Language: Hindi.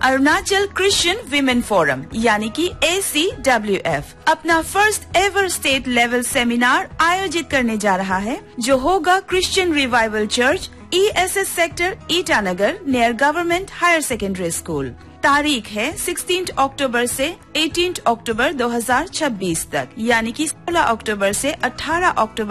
अरुणाचल क्रिश्चियन विमेन फोरम यानी कि ACWF अपना first ever state level seminar आयोजित करने जा रहा है, जो होगा Christian revival church ESS sector Itanagar near government higher secondary school. तारीख है 16 अक्टूबर से 18 अक्टूबर 2026 तक, यानी कि 16 अक्टूबर से 18 अक्टूबर